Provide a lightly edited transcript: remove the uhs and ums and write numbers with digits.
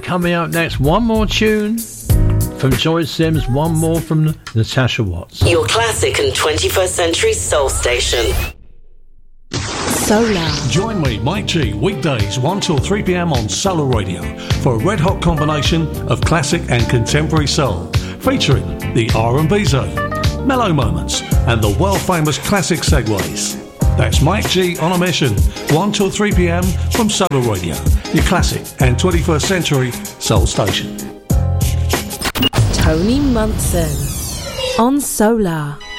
coming up next, one more tune from Joyce Sims, one more from Natasha Watts. Your classic and 21st century soul station. Solar. Join me, Mike G, weekdays 1 till 3 p.m. on Solar Radio for a red-hot combination of classic and contemporary soul, featuring the R&B zone, mellow moments, and the world-famous classic segues. That's Mike G on a mission, 1 till 3 p.m. from Solar Radio, your classic and 21st century soul station. Tony Munson on Solar.